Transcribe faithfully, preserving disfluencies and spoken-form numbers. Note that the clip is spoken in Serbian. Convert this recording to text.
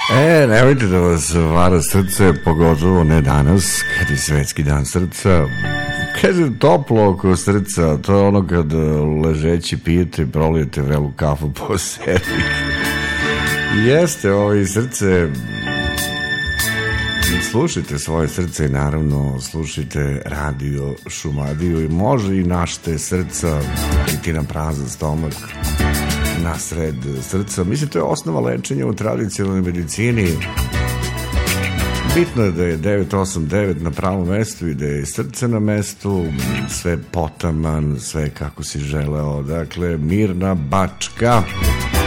E, nemojte da vas vara srce, pogotovo ne danas, kad je svetski dan srca. Kad je toplo oko srca, to je ono kad ležeći pijete i prolijete vrelu kafu po sebi. Jeste, ovo i srce... Slušajte svoje srce i naravno slušajte radio Šumadiju i može i našte srca biti nam prazan stomak na sred srca. Mislim, to je osnova lečenja u tradicionalnoj medicini. Bitno je da je devet osam devet na pravom mestu i da je srce na mestu, sve potaman, sve kako si želeo. Dakle, Mirna Bačka